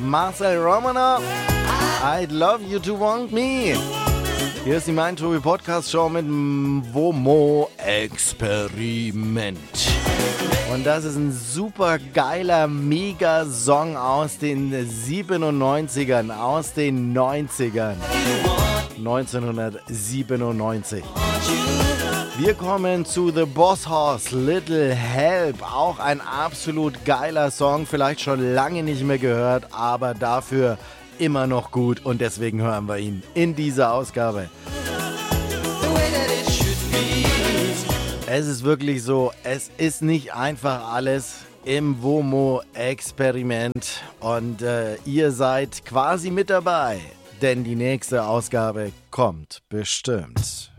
Marcel Romanoff. I'd love you to want me. Hier ist die Mein Tobi Podcast Show mit Womo Experiment. Und das ist ein super geiler Mega-Song aus den 97ern, aus den 90ern. 1997. Wir kommen zu The Boss Hoss, Little Help. Auch ein absolut geiler Song, vielleicht schon lange nicht mehr gehört, aber dafür immer noch gut und deswegen hören wir ihn in dieser Ausgabe. Es ist wirklich so, es ist nicht einfach alles im WOMO-Experiment und ihr seid quasi mit dabei, denn die nächste Ausgabe kommt bestimmt.